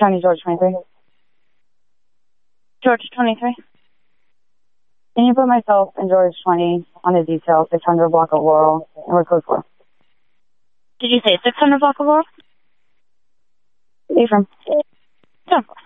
County, George 23. George 23. Can you put myself and George 20 on the detail, 600 block of Laurel, and we're code 4? Did you say 600 block of Laurel? Ephraim. 10-4.